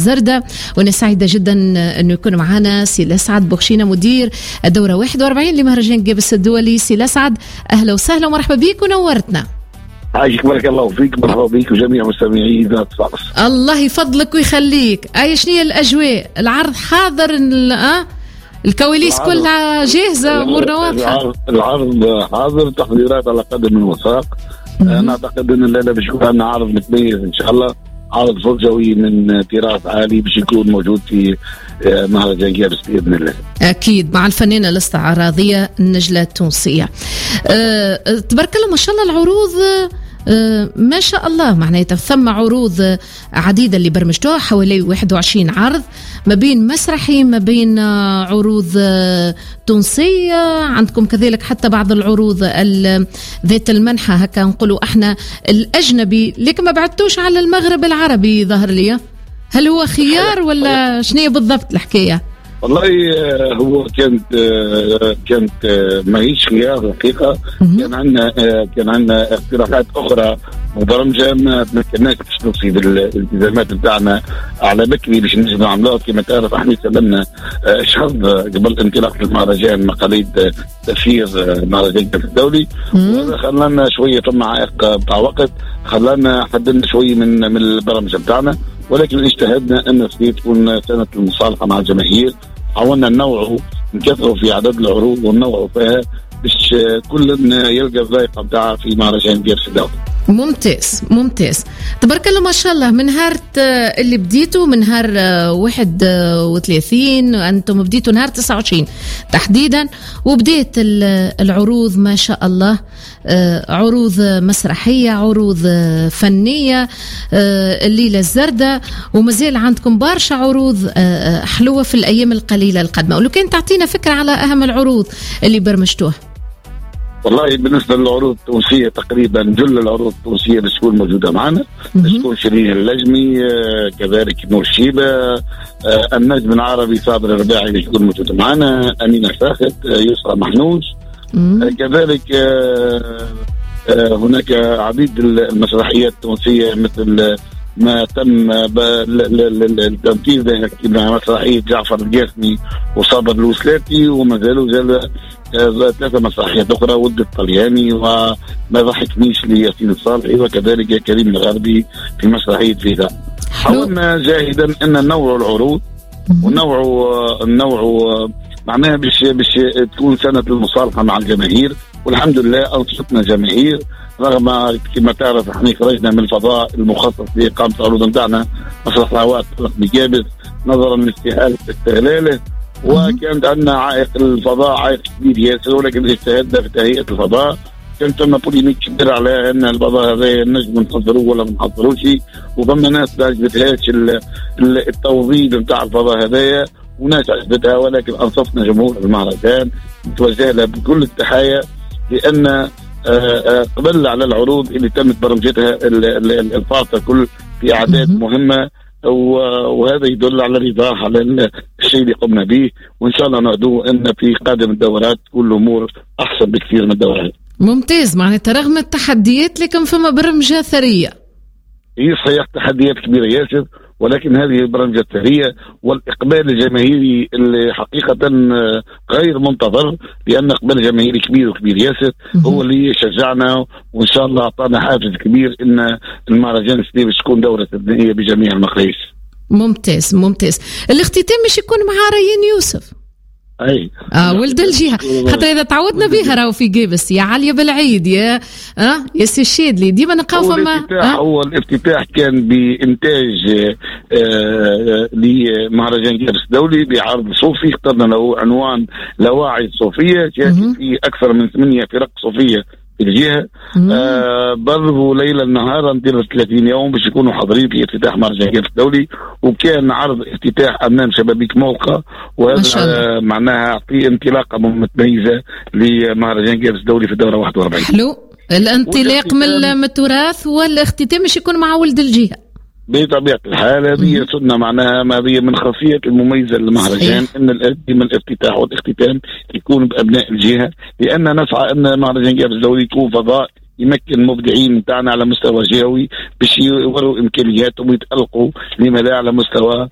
الزردة. وانا سعيدة جدا انه يكون معنا سي الأسعد بوخشينة مدير الدورة 41 لمهرجان جيبس الدولي. سي الأسعد اهلا وسهلا ومرحبا بيك ونورتنا. عايشك بارك الله فيك، مرحبا بيك وجميع مستمعي ذات فارس. الله يفضلك ويخليك. شنو الأجواء؟ العرض حاضر، الكواليس كلها جاهزة، أمورنا واضحة. العرض حاضر، تحضيرات على قدم المساق. أنا أعتقد أن الليلة باش يكون عندنا عرض متميز إن شاء الله، عرض فرجوي من طراز عالي باش يكون موجود في مهرجان جيبس بإذن الله. أكيد مع الفنانة الاستعراضية النجلة التونسية. تبارك الله ما شاء الله العروض ما شاء الله، معناتها ثم عروض عديدة اللي برمجتوها، حوالي 21 عرض ما بين مسرحي ما بين عروض تونسية. عندكم كذلك حتى بعض العروض ذات المنحة هكا نقولوا احنا الأجنبي، لكن ما بعدتوش على المغرب العربي ظهر لي. هل هو خيار ولا شنية بالضبط الحكاية؟ والله هو كانت ماهيش خيار الحقيقة. كان عندنا اقتراحات أخرى مبرمجة ما تمكناش باش نصيب الالتزامات بتاعنا على بكري باش نجي نعملوها. كما تعرف احنا سلمنا شهر قبل انطلاق المهرجان مقاليد تسيير مهرجان جيبس الدولي، وهذا خلانا شوية ثم عائق بتاع وقت، خلانا حددنا شوية من البرمجة بتاعنا، ولكن اجتهدنا أن تكون سنة المصالحة مع الجماهير. حاولنا ننوعوا نكثروا في عدد العروض وننوعوا فيها باش كل يلقى الذائقة بتاعها في مهرجان جيبس الدولي. ممتاز تبارك الله ما شاء الله. من نهار اللي بديتوا من نهار 31 أنتم بديتوا نهار 29 تحديدا، وبديت العروض ما شاء الله، عروض مسرحية، عروض فنية، الليلة الزردة، ومازال عندكم برشا عروض حلوة في الأيام القليلة القادمة. ولو كان تعطينا فكرة على أهم العروض اللي برمجتوها. والله بالنسبة للعروض التونسية تقريبا جل العروض التونسية بتكون موجودة معنا، بتكون شيرين اللجمي، كذلك نور شيبة، النجم العربي صابر الرباعي بتكون موجودة معنا، أمينة فاخت، يسرى محنوج، كذلك هناك عديد المسرحيات التونسية مثل ما تم التنفيذ مع مسرحية جعفر الجاسمي وصابر الوسلاتي، وما زالوا ثلاثة مسرحيات أخرى، ود الطلياني وما ضحكنيش لياسين الصالحي، وكذلك كريم الغربي في مسرحية فيدا. حاولنا جاهدا أن ننوع العروض ونوع معناها باش تكون سنة المصالحة مع الجماهير، والحمد لله أنصتنا جماهير رغم كما تعرف احنا خرجنا من الفضاء المخصص لإقامة العروض نتاعنا مسرح الهواء بجابس نظرا لاستغلاله، وكانت عندنا عائق الفضاء عائق كبير ياسر، ولكن اجتهدنا في تهيئة الفضاء. كانت ثم بوليميك كبير على ان الفضاء هذا نجم نحضروه ولا ما نحضروش، وفما ناس ما عجبتهاش التوظيف نتاع الفضاء هذايا، وناس عجبتها، ولكن انصفنا جمهور المهرجان نتوجه له بكل التحايا، لان قبل على العروض اللي تمت برمجتها الفاصل كل في أعداد مهمة، وهذا يدل على رضاه على الشيء اللي قمنا به، وإن شاء الله نعدو أن في قادم الدورات كل الأمور أحسن بكثير من الدورات. ممتاز، معناتها رغم التحديات لكن فما برمجة ثرية. هي صحيح تحديات كبيرة ياسر، ولكن هذه البرمجة الثرية والإقبال الجماهيري اللي حقيقة غير منتظر، لأن إقبال جماهيري كبير ياسر هو اللي يشجعنا، وإن شاء الله أعطانا حافز كبير إن المهرجان السنة باش تكون دورة استثنائية بجميع المقاييس. ممتاز. الاختتام مش يكون مع ريان يوسف؟ اي ولد الجهه، خاطر اذا تعودنا بها راهو في جيبس يا عليا بالعيد يا سي الشادلي ديما نلقاو فما هو الافتتاح كان بانتاج لمهرجان جيبس الدولي بعرض صوفي، اخترنا له عنوان لواعي الصوفيه، شارك فيه اكثر من 8 فرق صوفيه في الجهة، برضو ليلا نهارا 30 يوم باش يكونوا حاضرين في افتتاح مهرجان جيبس الدولي، وكان عرض افتتاح أمام شبابيك موقع، وهذا معناها في انطلاقة متميزة لمهرجان جيبس الدولي في الدورة 41. حلو الانطلاق من التراث، والاختتام مش يكون مع ولد الجهة بطبيعة الحال. هذه سنة معناها ما هي من خاصية المميزة للمهرجان، ان الافتتاح والاختتام يكون بأبناء الجهة، لأن نسعى ان مهرجان جيبس الدولي يكون فضاء يمكن المبدعين بتاعنا على مستوى جهوي باش يوروا امكانياتهم ويتألقوا لما لا على مستوى